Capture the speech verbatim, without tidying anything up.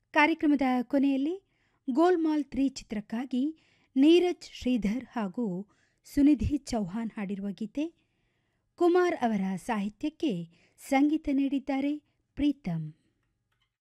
ಕಾರ್ಯಕ್ರಮದ ಕೊನೆಯಲ್ಲಿ ಗೋಲ್ಮಾಲ್ ತ್ರೀ ಚಿತ್ರಕ್ಕಾಗಿ ನೀರಜ್ ಶ್ರೀಧರ್ ಹಾಗೂ ಸುನಿಧಿ ಚೌಹಾನ್ ಹಾಡಿರುವ ಗೀತೆ. ಕುಮಾರ್ ಅವರ ಸಾಹಿತ್ಯಕ್ಕೆ ಸಂಗೀತ ನೀಡಿದ್ದಾರೆ ಪ್ರೀತಮ್.